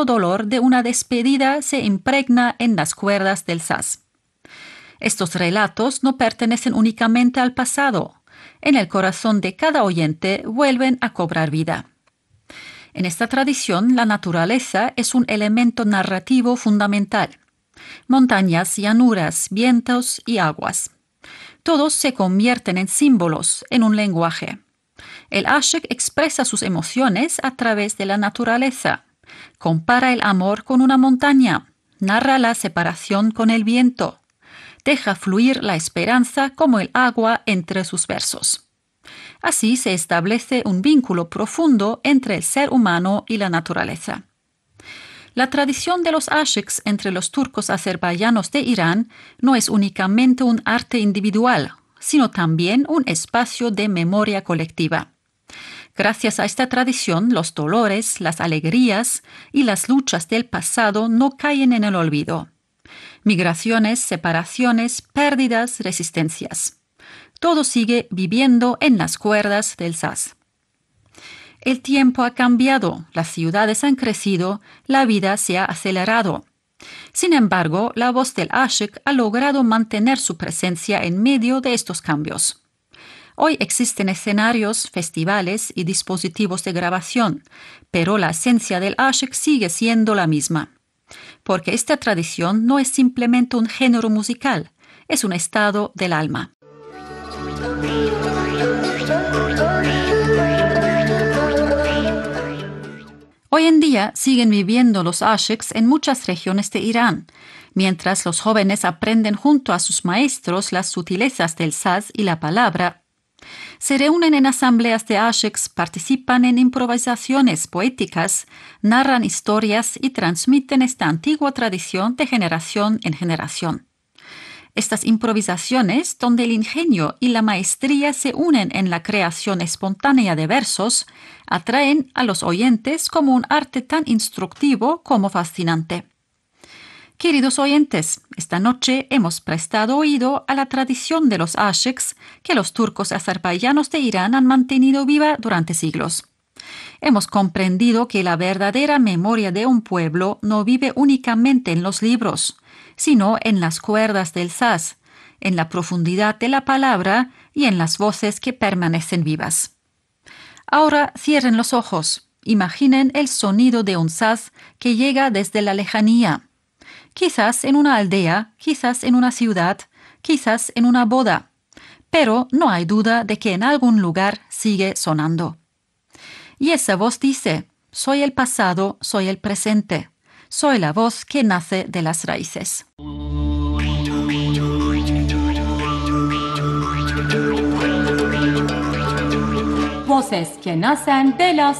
hondo dolor de una despedida se impregna en las cuerdas del saz. Estos relatos no pertenecen únicamente al pasado. En el corazón de cada oyente vuelven a cobrar vida. En esta tradición, la naturaleza es un elemento narrativo fundamental. Montañas, llanuras, vientos y aguas. Todos se convierten en símbolos, en un lenguaje. El Ashik expresa sus emociones a través de la naturaleza. Compara el amor con una montaña. Narra la separación con el viento. Deja fluir la esperanza como el agua entre sus versos. Así se establece un vínculo profundo entre el ser humano y la naturaleza. La tradición de los ashiks entre los turcos azerbaiyanos de Irán no es únicamente un arte individual, sino también un espacio de memoria colectiva. Gracias a esta tradición, los dolores, las alegrías y las luchas del pasado no caen en el olvido. Migraciones, separaciones, pérdidas, resistencias. Todo sigue viviendo en las cuerdas del saz. El tiempo ha cambiado, las ciudades han crecido, la vida se ha acelerado. Sin embargo, la voz del Ashik ha logrado mantener su presencia en medio de estos cambios. Hoy existen escenarios, festivales y dispositivos de grabación, pero la esencia del Ashik sigue siendo la misma. Porque esta tradición no es simplemente un género musical, es un estado del alma. Hoy en día siguen viviendo los ashiks en muchas regiones de Irán, mientras los jóvenes aprenden junto a sus maestros las sutilezas del saz y la palabra. Se reúnen en asambleas de ashiks, participan en improvisaciones poéticas, narran historias y transmiten esta antigua tradición de generación en generación. Estas improvisaciones, donde el ingenio y la maestría se unen en la creación espontánea de versos, atraen a los oyentes como un arte tan instructivo como fascinante. Queridos oyentes, esta noche hemos prestado oído a la tradición de los ashiks que los turcos azerbaiyanos de Irán han mantenido viva durante siglos. Hemos comprendido que la verdadera memoria de un pueblo no vive únicamente en los libros, sino en las cuerdas del saz, en la profundidad de la palabra y en las voces que permanecen vivas. Ahora cierren los ojos, imaginen el sonido de un saz que llega desde la lejanía. Quizás en una aldea, quizás en una ciudad, quizás en una boda, pero no hay duda de que en algún lugar sigue sonando. Y esa voz dice: soy el pasado, soy el presente. Soy la voz que nace de las raíces. Voces que nacen de las